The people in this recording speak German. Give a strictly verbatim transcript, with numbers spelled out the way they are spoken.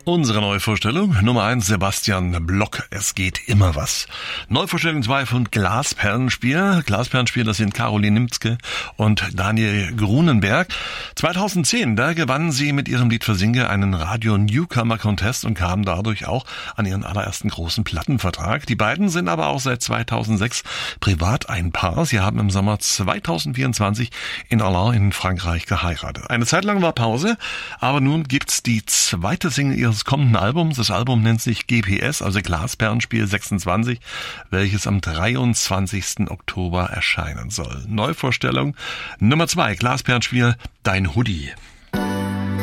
Unsere Neuvorstellung Nummer eins, Sebastian Block, es geht immer was. Neuvorstellung zwei von Glasperlenspiel. Glasperlenspiel, das sind Caroline Nimzke und Daniel Grunenberg. zweitausendzehn, da gewannen sie mit ihrem Lied Versinge einen Radio Newcomer Contest und kamen dadurch auch an ihren allerersten großen Plattenvertrag. Die beiden sind aber auch seit zweitausendsechs privat ein Paar. Sie haben im Sommer zweitausendvierundzwanzig in Orléans in Frankreich geheiratet. Eine Zeit lang war Pause, aber nun gibt's die zweite Single ihres kommenden Albums. Das Album nennt sich G P S, also Glasperlenspiel sechsundzwanzig, welches am dreiundzwanzigsten Oktober erscheinen soll. Neuvorstellung Nummer zwei, Glasperlenspiel, Dein Hoodie.